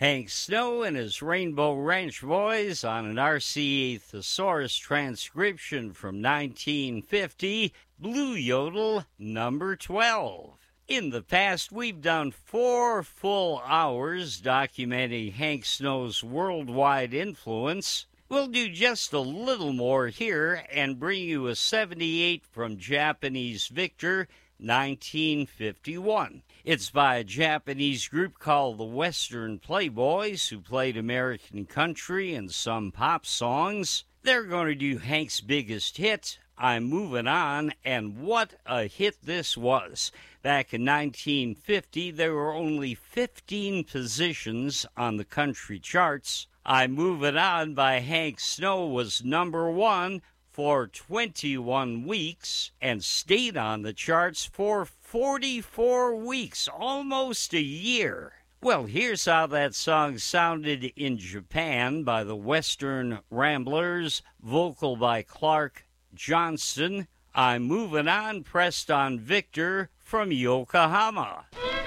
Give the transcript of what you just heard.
Hank Snow and his Rainbow Ranch Boys on an RCA Thesaurus transcription from 1950, Blue Yodel number 12. In the past, we've done 4 full hours documenting Hank Snow's worldwide influence. We'll do just a little more here and bring you a 78 from Japanese Victor, 1951. It's by a Japanese group called the Western Playboys, who played American country and some pop songs. They're going to do Hank's biggest hit, I'm Moving On, and what a hit this was. Back in 1950, there were only 15 positions on the country charts. I'm Moving On by Hank Snow was number 1 for 21 weeks and stayed on the charts for 44 weeks, almost a year. Well, here's how that song sounded in Japan by the Western Ramblers, vocal by Clark Johnston. I'm Moving On, pressed on Victor from Yokohama.